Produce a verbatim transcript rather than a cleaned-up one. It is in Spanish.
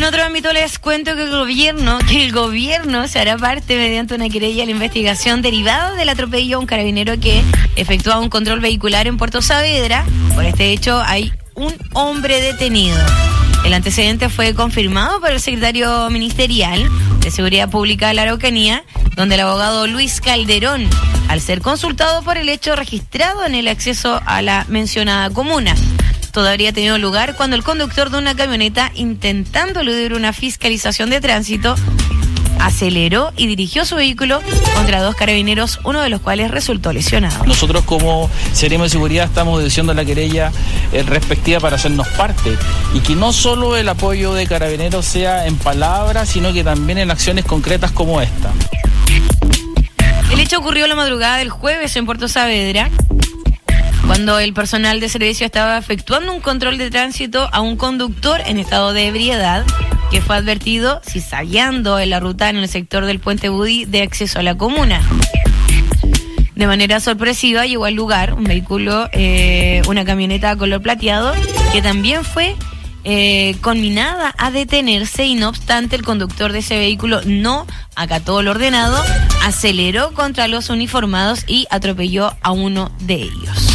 otro ámbito les cuento que el gobierno, que el gobierno se hará parte mediante una querella a la investigación derivada del atropello a un carabinero que efectuaba un control vehicular en Puerto Saavedra. Por este hecho hay un hombre detenido. El antecedente fue confirmado por el secretario ministerial de Seguridad Pública de la Araucanía, donde el abogado Luis Calderón, al ser consultado por el hecho registrado en el acceso a la mencionada comuna, todo habría tenido lugar cuando el conductor de una camioneta, intentando eludir una fiscalización de tránsito, aceleró y dirigió su vehículo contra dos carabineros, uno de los cuales resultó lesionado. Nosotros como Seremi de Seguridad estamos diciendo la querella eh, respectiva para hacernos parte y que no solo el apoyo de carabineros sea en palabras, sino que también en acciones concretas como esta. El hecho ocurrió la madrugada del jueves en Puerto Saavedra, cuando el personal de servicio estaba efectuando un control de tránsito a un conductor en estado de ebriedad, que fue advertido zigzagueando en la ruta en el sector del Puente Budí de acceso a la comuna. De manera sorpresiva llegó al lugar un vehículo, eh, una camioneta color plateado, que también fue eh, conminada a detenerse, y no obstante el conductor de ese vehículo no acató lo ordenado, aceleró contra los uniformados y atropelló a uno de ellos.